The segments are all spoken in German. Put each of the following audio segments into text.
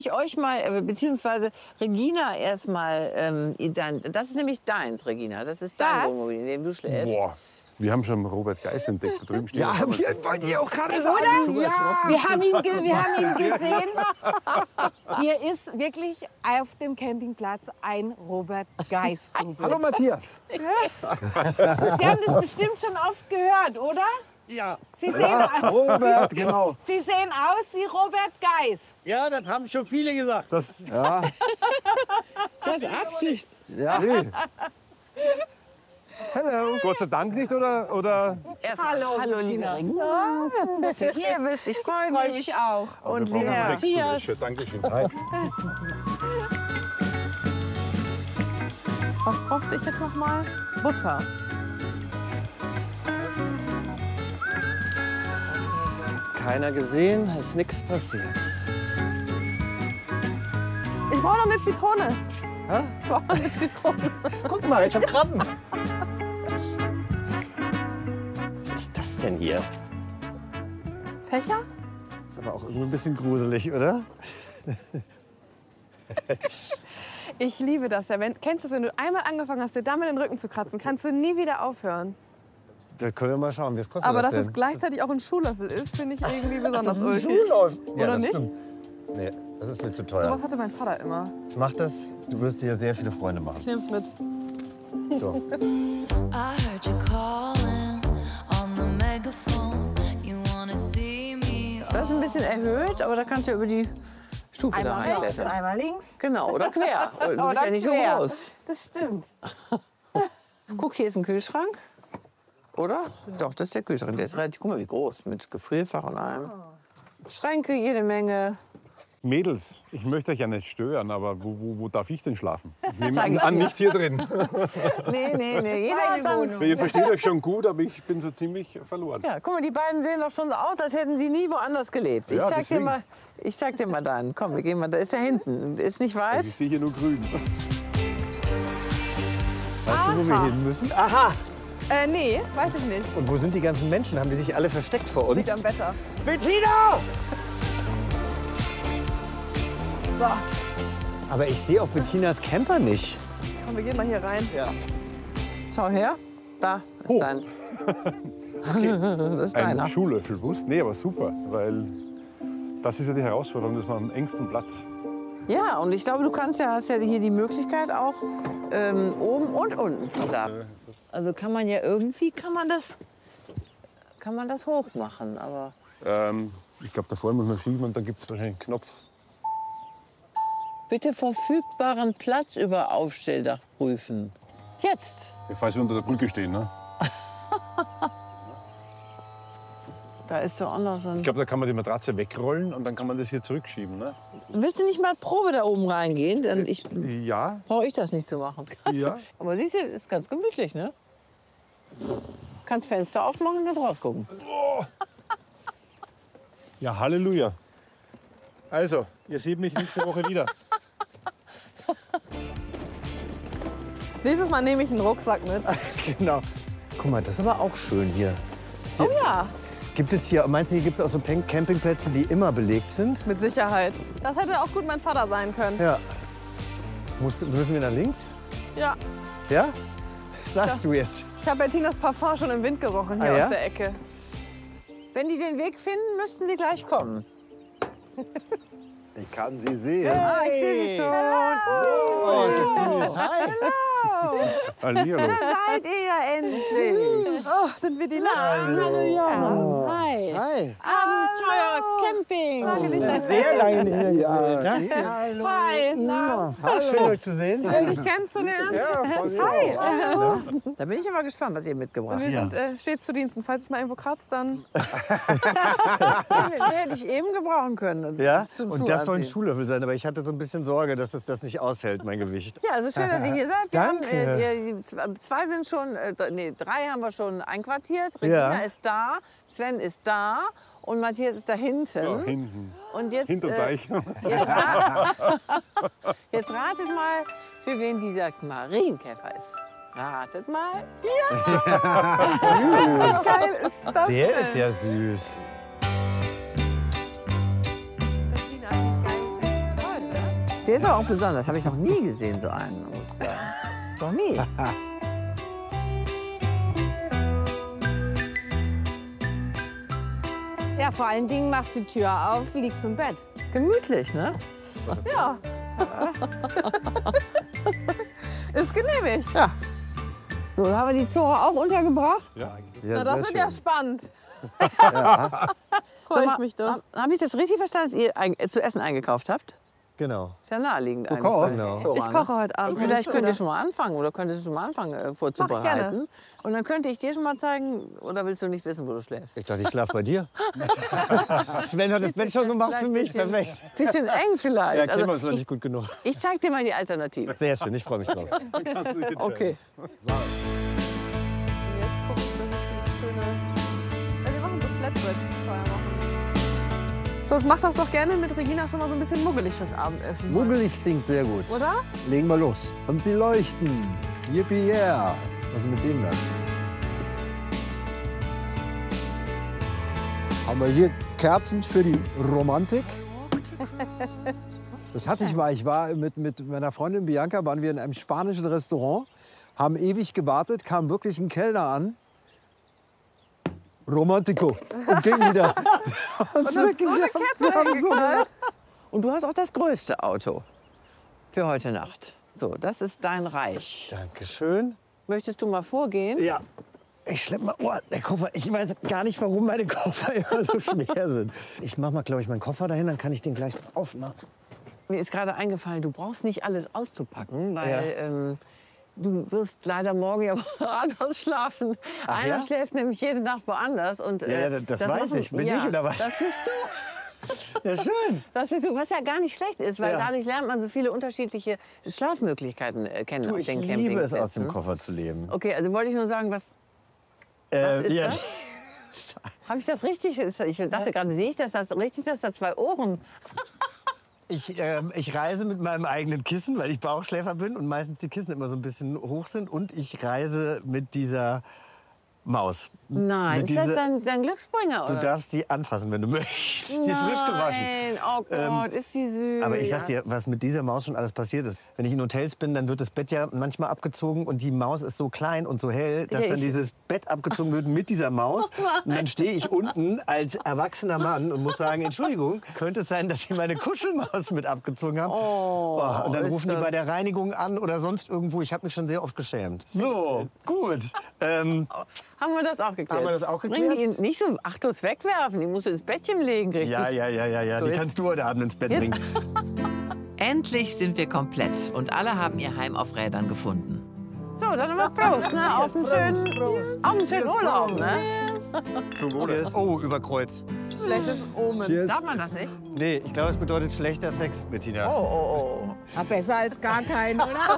Ich euch mal, beziehungsweise Regina erstmal, das ist nämlich deins, Regina. Das ist dein Wohnmobil, in dem du schläfst. Boah, wir haben schon Robert Geis entdeckt. Da drüben steht Ja, wollte ich auch gerade sagen. Ja. Wir haben ihn gesehen. Hier ist wirklich auf dem Campingplatz ein Robert Geis. Hallo Matthias. Sie haben das bestimmt schon oft gehört, oder? Ja. Sie sehen, Robert, genau. Sie sehen aus wie Robert Geis. Ja, das haben schon viele gesagt. das. Ja. Ist das Absicht? Ja. Nee. Hallo. Gott sei Dank nicht, oder? Hallo, liebe Regina. Dass du hier bist. Ich freue mich. Ich auch. Und lieber Matthias. Dankeschön. Hi. Was brauchte ich jetzt noch mal? Butter. Keiner gesehen, ist nichts passiert. Ich brauche noch eine Zitrone. Hä? Ich brauche noch eine Zitrone. Guck mal, ich hab Krabben. Was ist das denn hier? Fächer? Ist aber auch irgendwie ein bisschen gruselig, oder? Ich liebe das ja. Kennst du es, wenn du einmal angefangen hast, dir damit den Rücken zu kratzen, kannst du nie wieder aufhören. Da können wir mal schauen, wie es kostet. Aber dass das es denn? gleichzeitig auch ein Schuhlöffel ist, finde ich irgendwie besonders ulkig. Schulläuft. Ja, Oder das nicht? stimmt. Nee, das ist mir zu So teuer. was hatte mein Vater immer. Mach das, du wirst dir sehr viele Freunde machen. Ich nehme es mit. So. I heard you calling on the megaphone. You wanna see me? Das ist ein bisschen erhöht, aber da kannst du über die Stufe da reinklettern. einmal links. Genau, oder quer. Du bist Oder ja nicht quer. so groß. Das stimmt. Guck, hier ist ein Kühlschrank. Oder? Doch, das ist der Kühlschrank. Der ist relativ, guck mal, wie groß, mit Gefrierfach und allem. Schränke, jede Menge. Mädels, ich möchte euch ja nicht stören, aber wo darf ich denn schlafen? Ich nehme Zeig ich an, dir. nicht hier drin. Nee, jeder hat dann... Ihr versteht euch schon gut, aber ich bin so ziemlich verloren. Ja, guck mal, die beiden sehen doch schon so aus, als hätten sie nie woanders gelebt. Ja, Ich zeig dir mal dann. Komm, wir gehen mal. Da ist der hinten. Ist nicht weit. Ich sehe hier nur grün. Weißt du, wo wir hin müssen? Aha! Nee, weiß ich nicht. Und wo sind die ganzen Menschen? Haben die sich alle versteckt vor uns? Liegt am Wetter. Bettina! So, Aber ich sehe auch Bettinas Camper nicht. komm, wir gehen mal hier rein. Ja. Schau her. Da ist Oh. dein. Das ist Ein deiner. Schuhlöffelbus? Nee, aber super, weil das ist ja die Herausforderung, dass man am engsten Platz. Ja, und ich glaube, hast ja hier die Möglichkeit auch oben und unten zu schlafen. Also kann man ja irgendwie, kann man das hoch machen, aber... Ich glaube, da vorne muss man schieben und dann gibt es wahrscheinlich einen Knopf. Bitte verfügbaren Platz über Aufstelldach prüfen. Jetzt! Falls wir unter der Brücke stehen, ne? Da ist doch auch noch so Ich ein... glaube, da kann man die Matratze wegrollen und dann kann man das hier zurückschieben, ne? Willst du nicht mal Probe da oben reingehen? Dann Ja. brauche ich das nicht zu machen. Ja. Aber siehst du, ist ganz gemütlich, ne? Kannst Fenster aufmachen und kannst rausgucken. Ja, Halleluja. Also, ihr seht mich nächste Woche wieder. Nächstes Mal nehme ich einen Rucksack mit. Genau. Guck mal, das ist aber auch schön hier. Oh ja, Gibt es hier, meinst du, hier gibt es auch so Campingplätze, die immer belegt sind? mit Sicherheit. Das hätte auch gut mein Vater sein können. Ja. Müssen wir nach links? Ja. Ja? Sagst du jetzt? Ich habe Bettinas Parfum schon im Wind gerochen hier Ah, ja? aus der Ecke. Wenn die den Weg finden, müssten sie gleich kommen. Ich kann sie sehen. Ah, ich sehe sie schon. Oh, ist das süß. Hi. Hallihallo. Seid ihr ja endlich. Oh, sind wir die Letzten? Hallo Jan. Hi. Hi. Abenteuer Camping. Lange nicht mehr Sehr lange nicht mehr. Ja, das gesehen. Hi. Na, Schön, euch zu sehen. dich kennenzulernen. Ja, voll Hi. Da bin ich aber gespannt, was ihr mitgebracht Wir habt. sind stets zu Diensten. Falls es mal irgendwo kratzt, dann... Den hätte ich eben gebrauchen können. Ja, Zum und das soll ein Zuanziehen. Schuhlöffel sein, aber ich hatte so ein bisschen Sorge, dass es das nicht aushält, mein Gewicht. Ja, also schön, dass ihr hier seid. Wir haben, Danke. zwei sind schon, drei haben wir schon einquartiert. Regina Ja. ist da, Sven ist da und Matthias ist da hinten. Ja, hinten. Und jetzt, Hinterm Teich. jetzt ratet mal, für wen dieser Marienkäfer ist. Ratet mal. Wie geil ist das Der denn? ist ja süß. Bettina, wie geil ist das? Der ist aber auch besonders. Habe ich noch nie gesehen, so einen. Muss ich sagen. Noch nie. Ja, vor allen Dingen machst du die Tür auf, liegst im Bett. Gemütlich, ne? Ja. Ist genehmigt. Ja. So, da haben wir die Zora auch untergebracht. Ja, Na, das wird ja spannend. Freue ich mich doch. Habe ich das richtig verstanden, dass ihr zu essen eingekauft habt? Genau. Ist ja naheliegend Du eigentlich. kochst? bei Genau. Zora, Ich ne? koche heute Abend. Vielleicht könnt ihr schon mal anfangen oder könntest du schon mal anfangen vorzubereiten. gerne. Und dann könnte ich dir schon mal zeigen, oder willst du nicht wissen, wo du schläfst? Ich dachte, ich schlafe bei dir. Sven hat das Bett schon gemacht für mich. Vielleicht Perfekt. Bisschen eng vielleicht. Ja, kennen wir uns Also, noch nicht gut genug. ich zeig dir mal die Alternative. Sehr schön, ich freue mich drauf. Okay. Und jetzt gucken, dass ich schöne... Ja, wir machen so Flatbreads vorher machen. So, jetzt mach das doch gerne mit Regina schon mal so ein bisschen muggelig fürs Abendessen. Muggelig klingt sehr gut. Oder? Legen wir los. Und sie leuchten. Yippie yeah. Was ist mit dem dann? Haben wir hier Kerzen für die Romantik? Das hatte ich mal. Ich war mit meiner Freundin Bianca, waren wir in einem spanischen Restaurant, haben ewig gewartet, kam wirklich ein Kellner an. Romantico. Und ging wieder. Und Und du hast auch das größte Auto für heute Nacht. So, das ist dein Reich. Dankeschön. Möchtest du mal vorgehen? Ja. Ich schlepp mal, oh, der Koffer. Ich weiß gar nicht, warum meine Koffer immer so schwer sind. Ich mach mal, glaube ich, meinen Koffer dahin, dann kann ich den gleich aufmachen. Mir ist gerade eingefallen, du brauchst nicht alles auszupacken, weil du wirst leider morgen ja woanders schlafen. Ach Einer ja? schläft nämlich jede Nacht woanders. Und, Das weiß ich. Bin ich oder was? Das bist du. Ja, schön. Das bist du, was ja gar nicht schlecht ist, weil Ja. dadurch lernt man so viele unterschiedliche Schlafmöglichkeiten kennen Du, auf ich den liebe es, Campingplätzen. aus dem Koffer zu leben. Okay, also wollte ich nur sagen, was ist ja. das? Habe ich das richtig? Ich dachte gerade, sehe ich das richtig, dass da 2 Ohren. Ich reise mit meinem eigenen Kissen, weil ich Bauchschläfer bin und meistens die Kissen immer so ein bisschen hoch sind. Und ich reise mit dieser Maus. Nein, Mit ist das dieser- dein Glücksbringer, Du oder? darfst die anfassen, wenn du möchtest. Die ist frisch gewaschen. Nein, oh Gott, ist die süß. Aber ich sag dir, was mit dieser Maus schon alles passiert ist. Wenn ich in Hotels bin, dann wird das Bett ja manchmal abgezogen und die Maus ist so klein und so hell, dass Ja, dann ich- dieses Bett abgezogen wird mit dieser Maus. Und dann stehe ich unten als erwachsener Mann und muss sagen, Entschuldigung, könnte es sein, dass Sie meine Kuschelmaus mit abgezogen haben? Oh, und dann ist rufen die das- bei der Reinigung an oder sonst irgendwo. Ich habe mich schon sehr oft geschämt. So, gut. Haben wir das auch geklärt? Haben wir das auch geklärt? Bring die nicht so achtlos wegwerfen, die musst du ins Bettchen legen, richtig? Ja. So, Die jetzt- kannst du heute Abend ins Bett bringen. Endlich sind wir komplett und alle haben ihr Heim auf Rädern gefunden. So, dann mal Prost, ne? Auf einen schönen Urlaub, ne? Oh, über Kreuz. Schlechtes Omen. Darf man das nicht? Nee, ich glaube, es bedeutet schlechter Sex, Bettina. Oh. Ja, besser als gar keinen, oder?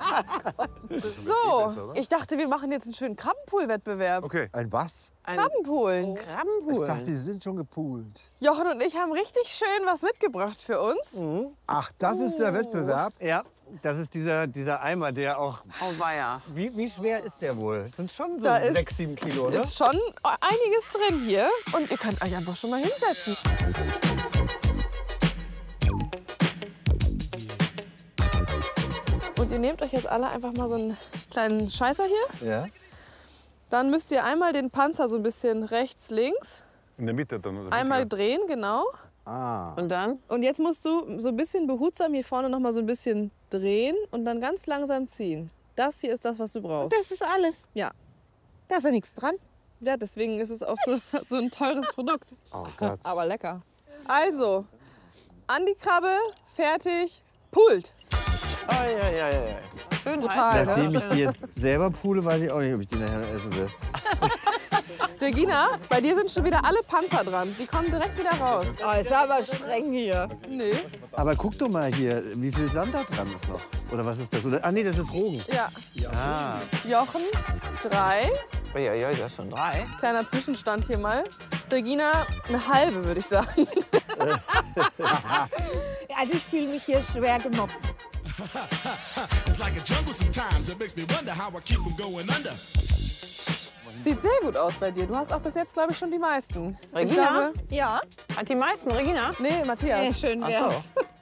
So, ich dachte, wir machen jetzt einen schönen Krabbenpool-Wettbewerb. Okay. Ein was? Krabbenpool. Ich Krabbenpool. dachte, die sind schon gepoolt. Jochen und ich haben richtig schön was mitgebracht für uns. Ach, das ist der Wettbewerb? Ja, das ist dieser Eimer, der auch. Oh weia. Wie schwer ist der wohl? Das sind schon so Da ist- 6, 7 Kilo, oder? Ist schon einiges drin hier. Und ihr könnt euch einfach schon mal hinsetzen. Und ihr nehmt euch jetzt alle einfach mal so einen kleinen Scheißer hier. Ja. Dann müsst ihr einmal den Panzer so ein bisschen rechts, links. In der Mitte dann, oder? Einmal drehen, genau. Ah. Und dann? Und jetzt musst du so ein bisschen behutsam hier vorne noch mal so ein bisschen drehen und dann ganz langsam ziehen. Das hier ist das, was du brauchst. Das ist alles. Ja. Da ist ja nichts dran. Ja, deswegen ist es auch so ein teures Produkt. Oh Gott. Aber lecker. Also, an die Krabbe, fertig, pult. Schön Total, heiß. Nachdem ne? ich die jetzt selber pule, weiß ich auch nicht, ob ich die nachher essen will. Regina, bei dir sind schon wieder alle Panzer dran. Die kommen direkt wieder raus. Oh, ist aber streng hier. Nö. Aber guck doch mal hier, wie viel Sand da dran ist noch. Oder was ist das? Oder, nee, das ist Rogen. Ja. Ah. Jochen, 3. Ja, das schon 3. Kleiner Zwischenstand hier mal. Regina, eine halbe, würde ich sagen. Also ich fühle mich hier schwer gemobbt. It's like a jungle sometimes. It makes me wonder how I keep from going under. Sieht sehr gut aus bei dir. Du hast auch bis jetzt, glaube ich, schon die meisten. Ich Regina? glaube, Ja. Hat die meisten, Regina? nee, Matthias. Nee, schön Ach wär's. so.